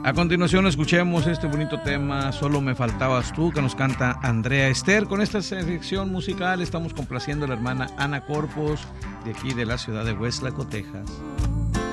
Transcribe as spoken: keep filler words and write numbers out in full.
A continuación escuchemos este bonito tema, Solo me faltabas tú, que nos canta Andrea Ester. Con esta selección musical estamos complaciendo a la hermana Ana Corpus, de aquí de la ciudad de Westlaco, Texas.